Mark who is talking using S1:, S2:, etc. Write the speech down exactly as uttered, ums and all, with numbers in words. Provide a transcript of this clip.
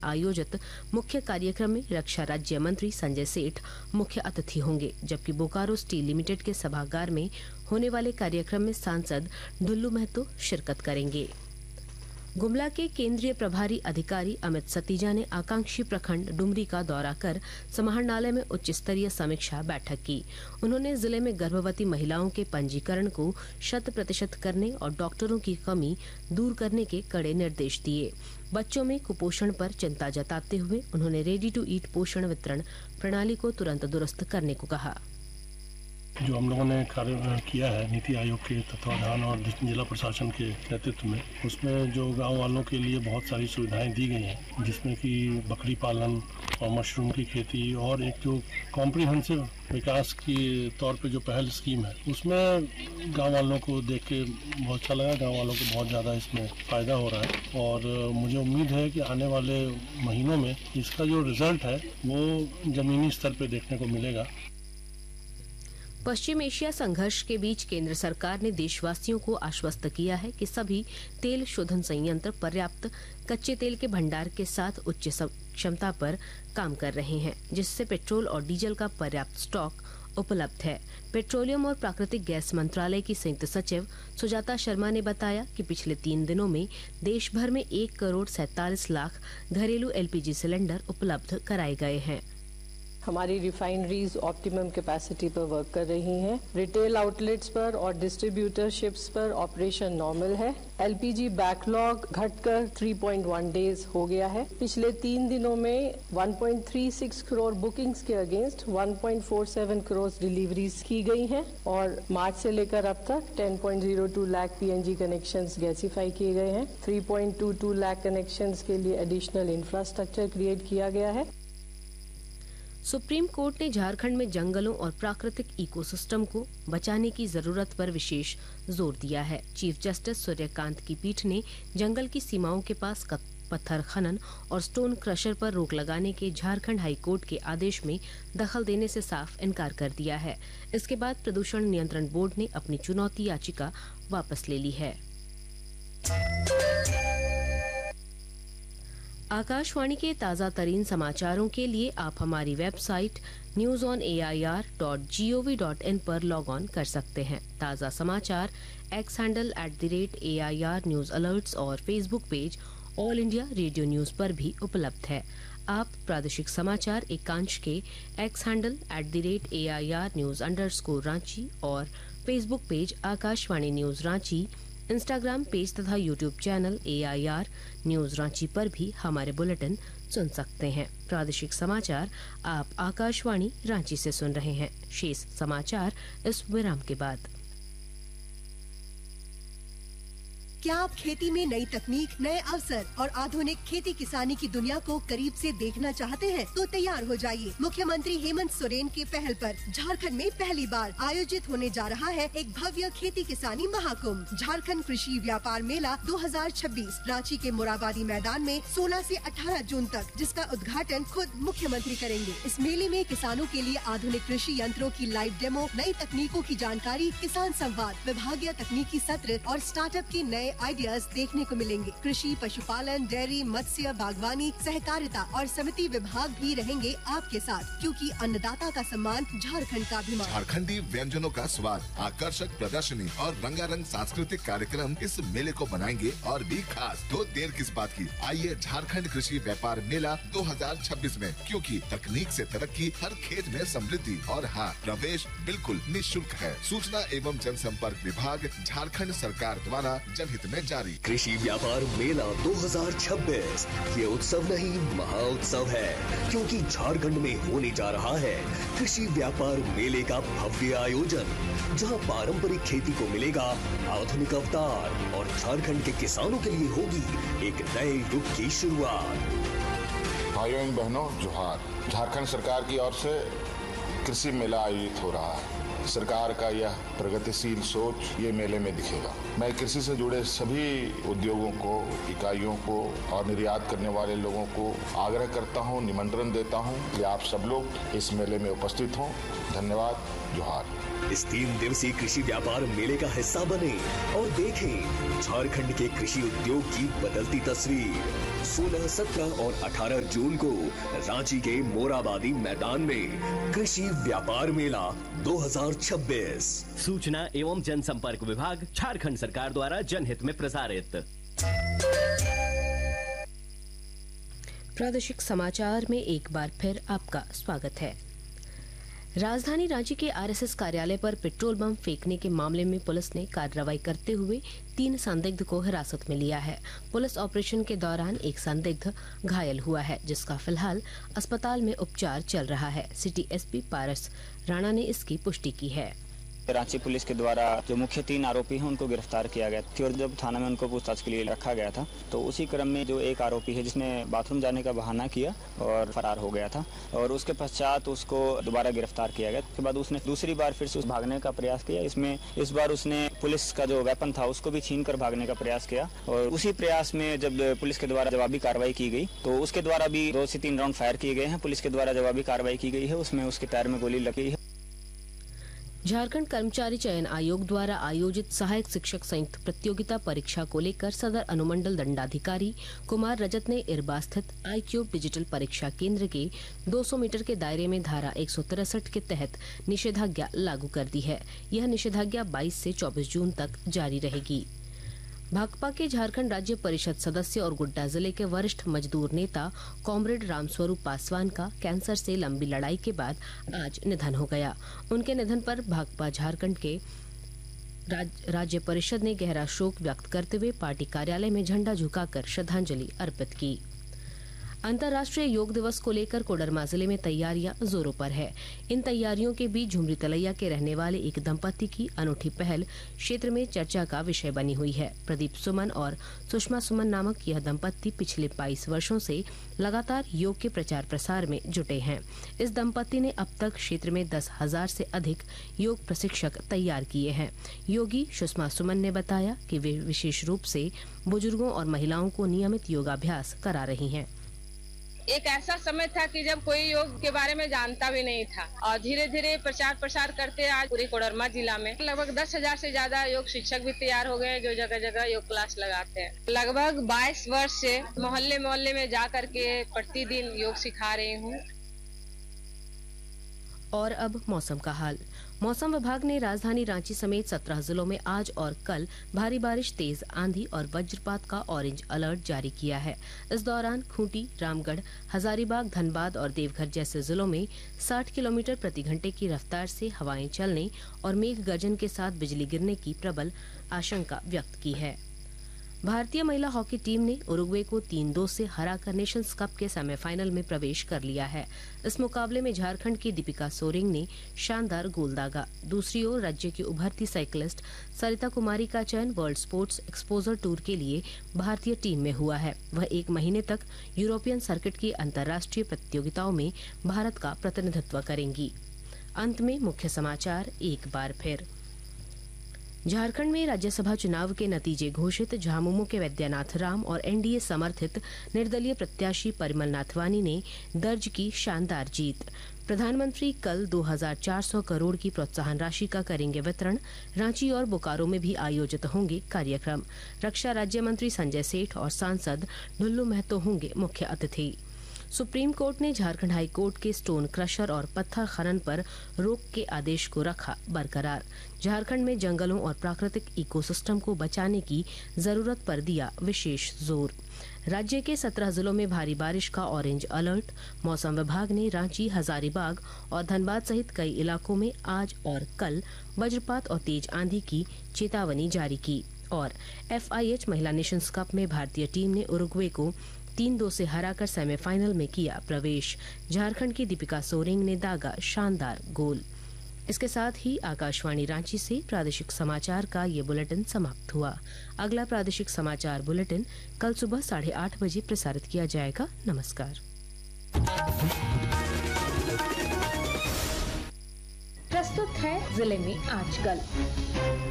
S1: आयोजित मुख्य कार्यक्रम में रक्षा राज्य मंत्री संजय सेठ मुख्य अतिथि होंगे, जबकि बोकारो स्टील लिमिटेड के सभागार में होने वाले कार्यक्रम में सांसद दुल्लू महतो शिरकत करेंगे। गुमला के केंद्रीय प्रभारी अधिकारी अमित सतीजा ने आकांक्षी प्रखंड डुमरी का दौरा कर समाहरणालय में उच्च स्तरीय समीक्षा बैठक की। उन्होंने जिले में गर्भवती महिलाओं के पंजीकरण को शत प्रतिशत करने और डॉक्टरों की कमी दूर करने के कड़े निर्देश दिए। बच्चों में कुपोषण पर चिंता जताते हुए उन्होंने रेडी टू ईट पोषण वितरण प्रणाली को तुरंत दुरुस्त करने को कहा।
S2: जो हम लोगों ने कार्य किया है नीति आयोग के तत्वाधान और जिला प्रशासन के नेतृत्व में, उसमें जो गांव वालों के लिए बहुत सारी सुविधाएं दी गई हैं, जिसमें कि बकरी पालन और मशरूम की खेती और एक जो कॉम्प्रिहेंसिव विकास के तौर पे जो पहल स्कीम है, उसमें गांव वालों को देख के बहुत अच्छा लगा। गांव वालों को बहुत ज़्यादा इसमें फ़ायदा हो रहा है और मुझे उम्मीद है कि आने वाले महीनों में इसका जो रिजल्ट है वो ज़मीनी स्तर पर देखने को मिलेगा।
S1: पश्चिम एशिया संघर्ष के बीच केंद्र सरकार ने देशवासियों को आश्वस्त किया है कि सभी तेल शोधन संयंत्र पर्याप्त कच्चे तेल के भंडार के साथ उच्च क्षमता पर काम कर रहे हैं, जिससे पेट्रोल और डीजल का पर्याप्त स्टॉक उपलब्ध है। पेट्रोलियम और प्राकृतिक गैस मंत्रालय की संयुक्त सचिव सुजाता शर्मा ने बताया कि पिछले तीन दिनों में देश भर में एक करोड़ सैतालीस लाख घरेलू एलपीजी सिलेंडर उपलब्ध कराए गए हैं।
S3: हमारी रिफाइनरीज ऑप्टिमम कैपेसिटी पर वर्क कर रही हैं। रिटेल आउटलेट्स पर और डिस्ट्रीब्यूटरशिप्स पर ऑपरेशन नॉर्मल है। एलपीजी बैकलॉग घटकर तीन पॉइंट एक डेज हो गया है। पिछले तीन दिनों में एक पॉइंट तीन छह करोड़ बुकिंग्स के अगेंस्ट एक पॉइंट चार सात करोड़ डिलीवरीज की गई हैं और मार्च से लेकर अब तक दस पॉइंट शून्य दो लाख पीएनजी कनेक्शंस गैसीफाई किए गए हैं। तीन पॉइंट दो दो लाख कनेक्शंस के लिए एडिशनल इंफ्रास्ट्रक्चर क्रिएट किया गया है।
S1: सुप्रीम कोर्ट ने झारखंड में जंगलों और प्राकृतिक इकोसिस्टम को बचाने की जरूरत पर विशेष जोर दिया है। चीफ जस्टिस सूर्यकांत की पीठ ने जंगल की सीमाओं के पास पत्थर खनन और स्टोन क्रशर पर रोक लगाने के झारखंड हाई कोर्ट के आदेश में दखल देने से साफ इनकार कर दिया है। इसके बाद प्रदूषण नियंत्रण बोर्ड ने अपनी चुनौती याचिका वापस ले ली है। आकाशवाणी के ताज़ा तरीन समाचारों के लिए आप हमारी website news on A I R dot G O V dot in पर लॉग ऑन कर सकते हैं। ताज़ा समाचार x handle at the rate A I R news alerts और Facebook page all India radio news पर भी उपलब्ध है। आप प्रादेशिक समाचार एकांश के x handle at the rate A I R news underscore Ranchi और Facebook page Akashvani news Ranchi, Instagram page तथा YouTube channel A I R news Ranchi पर भी हमारे बुलेटिन सुन सकते हैं। प्रादेशिक समाचार आप आकाशवाणी रांची से सुन रहे हैं। शेष समाचार इस विराम के बाद।
S4: क्या आप खेती में नई तकनीक, नए अवसर और आधुनिक खेती किसानी की दुनिया को करीब से देखना चाहते हैं? तो तैयार हो जाइए। मुख्यमंत्री हेमंत सोरेन के पहल पर झारखंड में पहली बार आयोजित होने जा रहा है एक भव्य खेती किसानी महाकुंभ, झारखंड कृषि व्यापार मेला दो हज़ार छब्बीस, रांची के मोराबादी मैदान में सोलह से अठारह जून तक, जिसका उद्घाटन खुद मुख्यमंत्री करेंगे। इस मेले में किसानों के लिए आधुनिक कृषि यंत्रों की लाइव डेमो, नई तकनीकों की जानकारी, किसान संवाद, विभागीय तकनीकी सत्र और स्टार्टअप के नए आइडियाज देखने को मिलेंगे। कृषि, पशुपालन, डेयरी, मत्स्य, बागवानी, सहकारिता और समिति विभाग भी रहेंगे आपके साथ, क्योंकि अन्नदाता का सम्मान झारखंड का अभिमान।
S5: झारखंडी व्यंजनों का स्वाद, आकर्षक प्रदर्शनी और रंगारंग सांस्कृतिक कार्यक्रम इस मेले को बनाएंगे और भी खास। तो देर किस बात की, आइए झारखंड कृषि व्यापार मेला दो हज़ार छब्बीस में, क्योंकि तकनीक से तरक्की, हर खेत में समृद्धि और हाँ, प्रवेश बिल्कुल निःशुल्क है। सूचना एवं जनसंपर्क विभाग, झारखंड सरकार द्वारा जनहित में जारी।
S6: कृषि व्यापार मेला दो हज़ार छब्बीस ये उत्सव नहीं, महाउत्सव है, क्योंकि झारखंड में होने जा रहा है कृषि व्यापार मेले का भव्य आयोजन, जहां पारंपरिक खेती को मिलेगा आधुनिक अवतार और झारखंड के किसानों के लिए होगी एक नए युग की शुरुआत।
S7: भाइयों एवं बहनों, जोहार। झारखंड सरकार की ओर से कृषि मेला आयोजित हो रहा है। सरकार का यह प्रगतिशील सोच ये मेले में दिखेगा। मैं कृषि से जुड़े सभी उद्योगों को, इकाइयों को और निर्यात करने वाले लोगों को आग्रह करता हूँ, निमंत्रण देता हूँ कि आप सब लोग इस मेले में उपस्थित हों। धन्यवाद। जोहार।
S6: इस तीन दिवसीय कृषि व्यापार मेले का हिस्सा बने और देखें झारखंड के कृषि उद्योग की बदलती तस्वीर। सोलह, सत्रह और अठारह जून को रांची के मोराबादी मैदान में कृषि व्यापार मेला दो हज़ार छब्बीस।
S8: सूचना एवं जनसंपर्क विभाग, झारखंड सरकार द्वारा जनहित में प्रसारित।
S1: प्रादेशिक समाचार में एक बार फिर आपका स्वागत है। राजधानी रांची के आरएसएस कार्यालय पर पेट्रोल बम फेंकने के मामले में पुलिस ने कार्रवाई करते हुए तीन संदिग्ध को हिरासत में लिया है। पुलिस ऑपरेशन के दौरान एक संदिग्ध घायल हुआ है, जिसका फिलहाल अस्पताल में उपचार चल रहा है। सिटी एसपी पारस राणा ने इसकी पुष्टि की है।
S9: रांची पुलिस के द्वारा जो मुख्य तीन आरोपी हैं उनको गिरफ्तार किया गया था और जब थाना में उनको पूछताछ के लिए रखा गया था तो उसी क्रम में जो एक आरोपी है जिसने बाथरूम जाने का बहाना किया और फरार हो गया था और उसके पश्चात उसको दोबारा गिरफ्तार किया गया। उसके बाद उसने दूसरी बार फिर से उस भागने का प्रयास किया। इसमें इस बार उसने पुलिस का जो वेपन था उसको भी छीन कर भागने का प्रयास किया और उसी प्रयास में जब पुलिस के द्वारा जवाबी कार्रवाई की गई तो उसके द्वारा भी दो से तीन राउंड फायर किए गए हैं। पुलिस के द्वारा जवाबी कार्रवाई की गई है, उसमें उसके पैर में गोली लगी है।
S1: झारखंड कर्मचारी चयन आयोग द्वारा आयोजित सहायक शिक्षक संयुक्त प्रतियोगिता परीक्षा को लेकर सदर अनुमंडल दंडाधिकारी कुमार रजत ने इरबा स्थित आई क्यूब डिजिटल परीक्षा केंद्र के दो सौ मीटर के दायरे में धारा एक सौ तिरसठ के तहत निषेधाज्ञा लागू कर दी है। यह निषेधाज्ञा बाईस से चौबीस जून तक जारी रहेगी। भाकपा के झारखंड राज्य परिषद सदस्य और गोड्डा जिले के वरिष्ठ मजदूर नेता कॉमरेड रामस्वरूप पासवान का कैंसर से लंबी लड़ाई के बाद आज निधन हो गया। उनके निधन पर भाकपा झारखंड के राज, राज्य परिषद ने गहरा शोक व्यक्त करते हुए पार्टी कार्यालय में झंडा झुकाकर श्रद्धांजलि अर्पित की। अंतर्राष्ट्रीय योग दिवस को लेकर कोडरमा जिले में तैयारियां जोरों पर है। इन तैयारियों के बीच झुमरी तलैया के रहने वाले एक दंपति की अनूठी पहल क्षेत्र में चर्चा का विषय बनी हुई है। प्रदीप सुमन और सुषमा सुमन नामक यह दंपति पिछले बाईस वर्षों से लगातार योग के प्रचार प्रसार में जुटे हैं। इस दंपति ने अब तक क्षेत्र में दस हजार से अधिक योग प्रशिक्षक तैयार किए हैं। योगी सुषमा सुमन ने बताया कि वे विशेष रूप से बुजुर्गों और महिलाओं को नियमित योगाभ्यास करा रही हैं।
S10: एक ऐसा समय था कि जब कोई योग के बारे में जानता भी नहीं था और धीरे धीरे प्रचार प्रसार करते आज पूरे कोडरमा जिला में लगभग दस हजार से ज्यादा योग शिक्षक भी तैयार हो गए जो जगह जगह योग क्लास लगाते हैं। लगभग बाईस वर्ष से मोहल्ले मोहल्ले में जा करके प्रतिदिन योग सिखा रही हूँ।
S1: और अब मौसम का हाल। मौसम विभाग ने राजधानी रांची समेत सत्रह जिलों में आज और कल भारी बारिश, तेज आंधी और वज्रपात का ऑरेंज अलर्ट जारी किया है। इस दौरान खूंटी, रामगढ़, हजारीबाग, धनबाद और देवघर जैसे जिलों में साठ किलोमीटर प्रति घंटे की रफ्तार से हवाएं चलने और मेघ गर्जन के साथ बिजली गिरने की प्रबल आशंका व्यक्त की है। भारतीय महिला हॉकी टीम ने उरुग्वे को तीन दो से हराकर नेशंस कप के सेमीफाइनल में प्रवेश कर लिया है। इस मुकाबले में झारखंड की दीपिका सोरेंग ने शानदार गोल दागा। दूसरी ओर राज्य की उभरती साइकिलिस्ट सरिता कुमारी का चयन वर्ल्ड स्पोर्ट्स एक्सपोजर टूर के लिए भारतीय टीम में हुआ है। वह एक महीने तक यूरोपियन सर्किट की अंतर्राष्ट्रीय प्रतियोगिताओं में भारत का प्रतिनिधित्व करेंगी। अंत में मुख्य समाचार एक बार फिर। झारखंड में राज्यसभा चुनाव के नतीजे घोषित। झामुमो के वैद्यनाथ राम और एनडीए समर्थित निर्दलीय प्रत्याशी परिमल नाथवानी ने दर्ज की शानदार जीत। प्रधानमंत्री कल दो हज़ार चार सौ करोड़ की प्रोत्साहन राशि का करेंगे वितरण। रांची और बोकारो में भी आयोजित होंगे कार्यक्रम। रक्षा राज्य मंत्री संजय सेठ और सांसद ढुल्लू महतो होंगे मुख्य अतिथि। सुप्रीम कोर्ट ने झारखंड हाई कोर्ट के स्टोन क्रशर और पत्थर खनन पर रोक के आदेश को रखा बरकरार। झारखंड में जंगलों और प्राकृतिक इकोसिस्टम को बचाने की जरूरत पर दिया विशेष जोर। राज्य के सत्रह जिलों में भारी बारिश का ऑरेंज अलर्ट। मौसम विभाग ने रांची, हजारीबाग और धनबाद सहित कई इलाकों में आज और कल वज्रपात और तेज आंधी की चेतावनी जारी की। और एफआईएच महिला नेशंस कप में भारतीय टीम ने उरुग्वे को तीन दो से हराकर सेमीफाइनल में किया प्रवेश। झारखंड की दीपिका सोरेंग ने दागा शानदार गोल। इसके साथ ही आकाशवाणी रांची से प्रादेशिक समाचार का ये बुलेटिन समाप्त हुआ। अगला प्रादेशिक समाचार बुलेटिन कल सुबह साढ़े आठ बजे प्रसारित किया जाएगा। नमस्कार।
S11: प्रस्तुत है जिले में आजकल।